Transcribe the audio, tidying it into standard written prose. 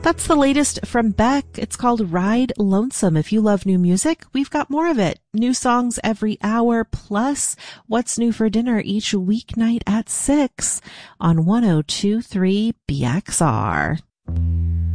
That's the latest from Beck. It's called Ride Lonesome. If you love new music, we've got more of it. New songs every hour, plus what's new for dinner each weeknight at 6 on 102.3 BXR.